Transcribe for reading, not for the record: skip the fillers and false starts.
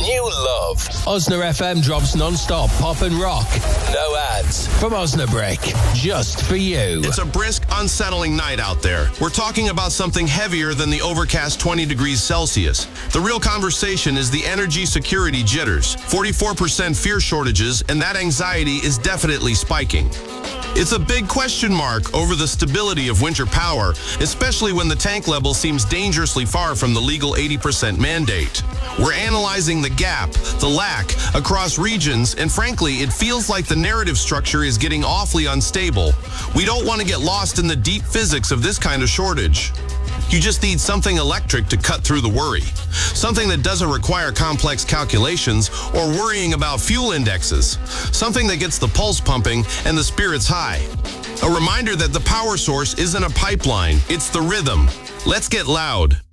New love. Osna FM drops non-stop pop and rock. No ads. From Osnabrick. Just for you. It's a brisk, unsettling night out there. We're talking about something heavier than the overcast 20 degrees Celsius. The real conversation is the energy security jitters. 44% fear shortages, and that anxiety is definitely spiking. It's a big question mark over the stability of winter power, especially when the tank level seems dangerously far from the legal 80% mandate. We're analyzing the gap, the lack, across regions, and frankly, it feels like the narrative structure is getting awfully unstable. We don't want to get lost in the deep physics of this kind of shortage. You just need something electric to cut through the worry. Something that doesn't require complex calculations or worrying about fuel indexes. Something that gets the pulse pumping and the spirits high. A reminder that the power source isn't a pipeline, it's the rhythm. Let's get loud.